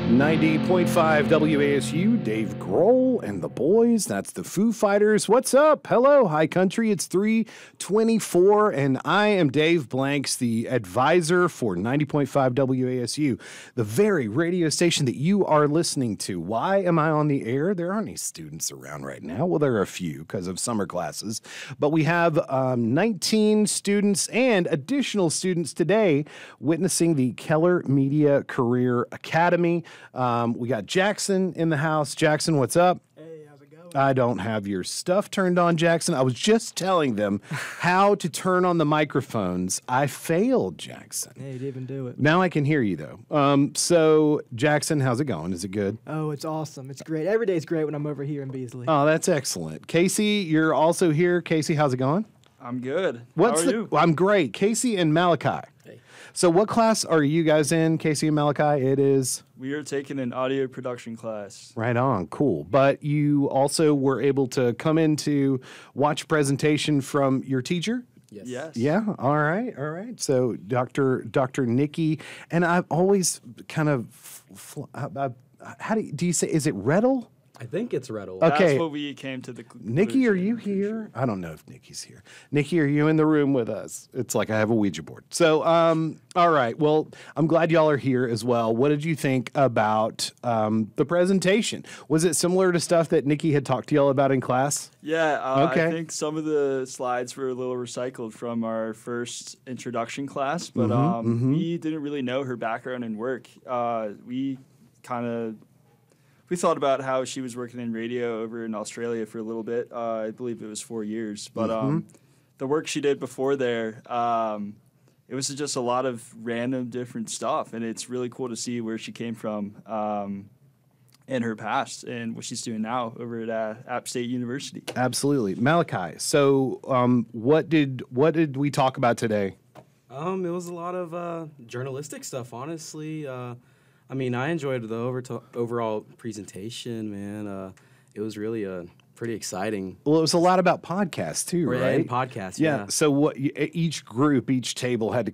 90.5 WASU, Dave Grohl and the boys. That's the Foo Fighters. What's up? Hello, High Country. It's 3:24, and I am Dave Blanks, the advisor for 90.5 WASU, the very radio station that you are listening to. Why am I on the air? There aren't any students around right now. Well, there are a few because of summer classes, but we have 19 students and additional students today witnessing the Keller Media Career Academy. We got Jackson in the house. Jackson, what's up? Hey, how's it going? I don't have your stuff turned on, Jackson. I was just telling them how to turn on the microphones. I failed, Jackson. Hey, you didn't even do it. Now I can hear you, though. So, Jackson, how's it going? Is it good? Oh, it's awesome. It's great. Every day's great when I'm over here in Beasley. Oh, that's excellent. Casey, you're also here. Casey, how's it going? I'm good. How are you? I'm great. Casey and Malachi. Hey. So what class are you guys in, Casey and Malachi? It is... We are taking an audio production class. Right on, cool. But you also were able to come in to watch a presentation from your teacher? Yes. Yeah, all right. So Dr. Nikki, and I've always kind of... how do you say, is it Rettel? I think it's Rettel. Okay. That's what we came to the Nikki, are you here? I don't know if Nikki's here. Nikki, are you in the room with us? It's like I have a Ouija board. So, all right. Well, I'm glad y'all are here as well. What did you think about the presentation? Was it similar to stuff that Nikki had talked to y'all about in class? Yeah, Okay. I think some of the slides were a little recycled from our first introduction class, but we didn't really know her background and work. We thought about how she was working in radio over in Australia for a little bit. I believe it was 4 years. But the work she did before there, it was just a lot of random different stuff. And it's really cool to see where she came from in her past and what she's doing now over at App State University. Absolutely. Malachi, so what did we talk about today? It was a lot of journalistic stuff, honestly. I mean, I enjoyed the overall presentation, man. It was really pretty exciting. Well, it was a lot about podcasts too, right? And podcasts, yeah. So what? Each group, each table had to